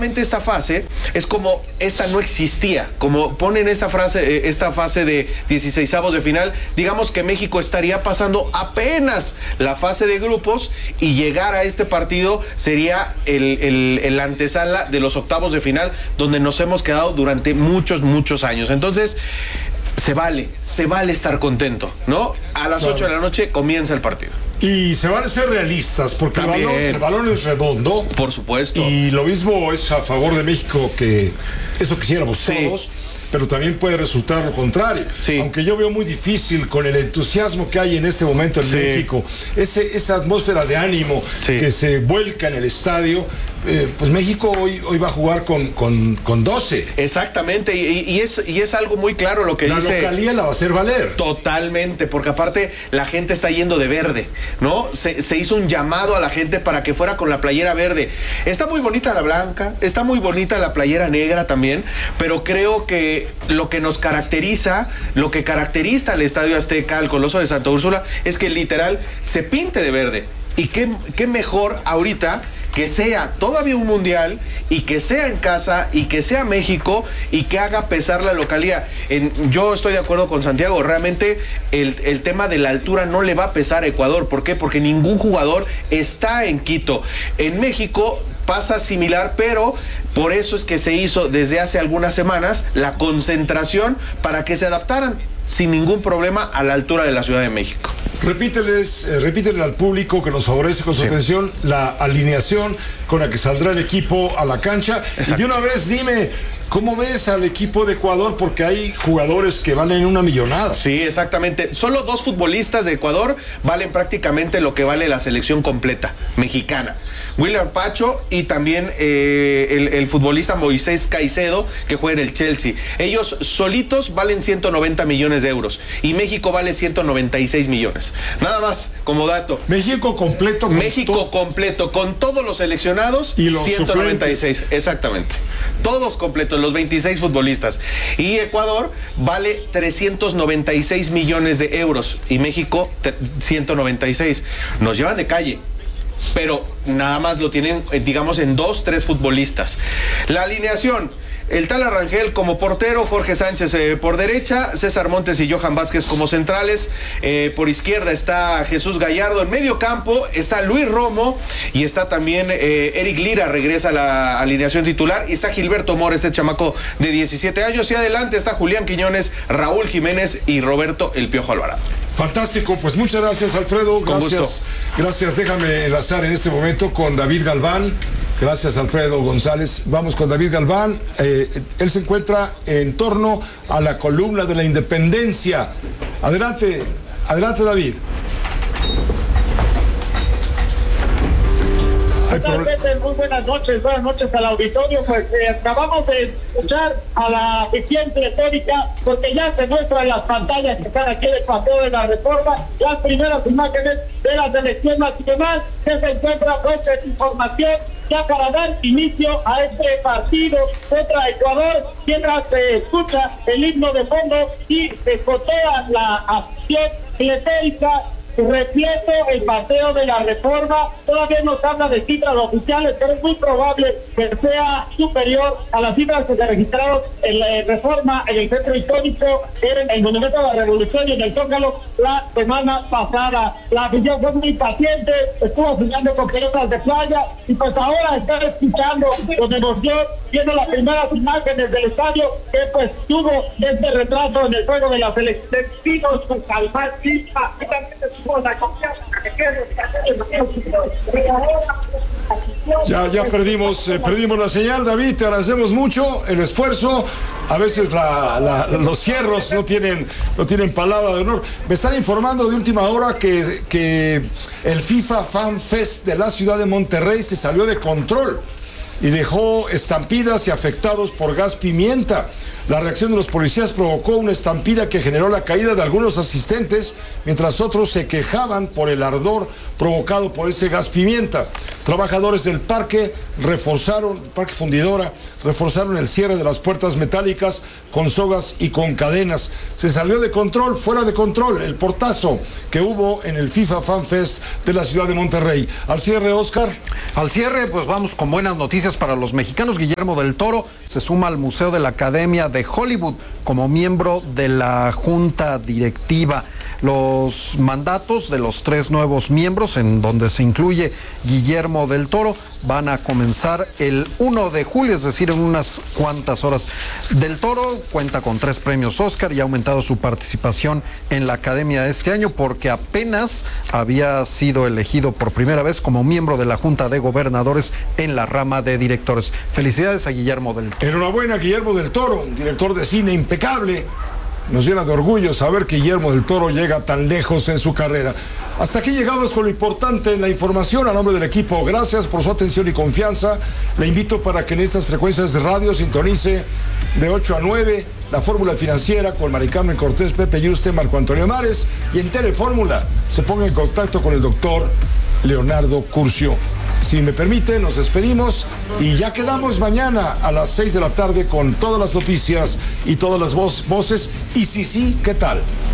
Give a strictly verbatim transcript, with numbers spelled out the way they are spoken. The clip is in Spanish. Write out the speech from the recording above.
justamente esta fase es como esta no existía, como ponen esta frase, esta fase de dieciseisavos de final, digamos que México estaría pasando apenas la fase de grupos y llegar a este partido sería el, el, el antesala de los octavos de final, donde nos hemos quedado durante muchos, muchos años. Entonces, se vale, se vale estar contento, ¿no? A las claro. ocho de la noche comienza el partido. Y se van a ser realistas, porque el balón, el balón es redondo. Por supuesto. Y lo mismo es a favor de México, que eso quisiéramos sí. todos, pero también puede resultar lo contrario. Sí. Aunque yo veo muy difícil con el entusiasmo que hay en este momento en sí. México, ese, esa atmósfera de ánimo sí. que se vuelca en el estadio. Eh, pues México hoy, hoy va a jugar con, con, con doce. Exactamente, y, y, es, y es algo muy claro lo que la dice. La localía la va a hacer valer. Totalmente, porque aparte la gente está yendo de verde, ¿no? Se, se hizo un llamado a la gente para que fuera con la playera verde. Está muy bonita la blanca, está muy bonita la playera negra también, pero creo que lo que nos caracteriza, lo que caracteriza al Estadio Azteca, al Coloso de Santa Úrsula, es que literal se pinte de verde. Y qué, qué mejor ahorita que sea todavía un mundial y que sea en casa y que sea México y que haga pesar la localidad. En, yo estoy de acuerdo con Santiago, realmente el, el tema de la altura no le va a pesar a Ecuador. ¿Por qué? Porque ningún jugador está en Quito. En México pasa similar, pero por eso es que se hizo desde hace algunas semanas la concentración para que se adaptaran sin ningún problema a la altura de la Ciudad de México. Repíteles, eh, repítele al público que nos favorece con su sí. atención la alineación con la que saldrá el equipo a la cancha. Exacto. Y de una vez dime, ¿cómo ves al equipo de Ecuador? Porque hay jugadores que valen una millonada. Sí, exactamente. Solo dos futbolistas de Ecuador valen prácticamente lo que vale la selección completa mexicana. William Pacho y también eh, el, el futbolista Moisés Caicedo, que juega en el Chelsea. Ellos solitos valen ciento noventa millones de euros y México vale ciento noventa y seis millones. Nada más como dato. México completo. Con México todos. completo con todos los seleccionados y los ciento noventa y seis. Suplentes. Exactamente. Todos completos, los veintiséis futbolistas. Y Ecuador vale trescientos noventa y seis millones de euros y México ciento noventa y seis. Nos llevan de calle, pero nada más lo tienen, digamos, en dos, tres futbolistas. La alineación: el Tala Rangel como portero, Jorge Sánchez eh, por derecha, César Montes y Johan Vázquez como centrales, eh, por izquierda está Jesús Gallardo, en medio campo está Luis Romo y está también eh, Eric Lira, regresa a la alineación titular, y está Gilberto Mora, este chamaco de diecisiete años, y adelante está Julián Quiñones, Raúl Jiménez y Roberto El Piojo Alvarado. Fantástico, pues muchas gracias, Alfredo. Con gracias, gusto. Gracias, déjame enlazar en este momento con David Galván. Gracias, Alfredo González. Vamos con David Galván. Eh, él se encuentra en torno a la columna de la Independencia. Adelante, adelante, David. Muy buenas noches, buenas noches al auditorio. Pues eh, acabamos de escuchar a la eficiente retórica, porque ya se muestra en las pantallas que están aquí en el Paseo de la Reforma las primeras imágenes de la selección nacional que se encuentra pues en información ya para dar inicio a este partido contra Ecuador, mientras se escucha el himno de fondo y se cotea la acción atlética. Repleto el Paseo de la Reforma. Todavía nos habla de cifras oficiales, pero es muy probable que sea superior a las cifras que se registraron en la Reforma, en el centro histórico, en el Monumento a la Revolución y en el Zócalo la semana pasada. La afición fue muy paciente, estuvo jugando con pelotas de playa y pues ahora está escuchando con emoción, viendo las primeras imágenes del estadio que pues tuvo este retraso en el juego de la selección. Pues calmar, Ya, ya perdimos, eh, perdimos la señal, David, te agradecemos mucho el esfuerzo. A veces la, la, los cierros no tienen, no tienen palabra de honor. Me están informando de última hora que, que el FIFA Fan Fest de la ciudad de Monterrey se salió de control y dejó estampidas y afectados por gas pimienta. La reacción de los policías provocó una estampida que generó la caída de algunos asistentes, mientras otros se quejaban por el ardor provocado por ese gas pimienta. Trabajadores del parque reforzaron, Parque Fundidora, reforzaron el cierre de las puertas metálicas con sogas y con cadenas. Se salió de control, fuera de control, el portazo que hubo en el FIFA Fan Fest de la ciudad de Monterrey. Al cierre, Oscar. Al cierre, pues vamos con buenas noticias para los mexicanos. Guillermo del Toro se suma al Museo de la Academia de Hollywood como miembro de la junta directiva. Los mandatos de los tres nuevos miembros, en donde se incluye Guillermo del Toro, van a comenzar el primero de julio, es decir, en unas cuantas horas. Del Toro cuenta con tres premios Oscar y ha aumentado su participación en la Academia este año porque apenas había sido elegido por primera vez como miembro de la Junta de Gobernadores en la rama de directores. Felicidades a Guillermo del Toro. Enhorabuena, Guillermo del Toro, un director de cine impecable. Nos llena de orgullo saber que Guillermo del Toro llega tan lejos en su carrera. Hasta aquí llegamos con lo importante en la información. A nombre del equipo, gracias por su atención y confianza. Le invito para que en estas frecuencias de radio sintonice de ocho a nueve la Fórmula Financiera con Mari Carmen Cortés, Pepe Yuste, Marco Antonio Mares, y en Telefórmula se ponga en contacto con el doctor Leonardo Curcio. Si me permite, nos despedimos y ya quedamos mañana a las seis de la tarde con todas las noticias y todas las vo- voces. Y sí, sí, ¿qué tal?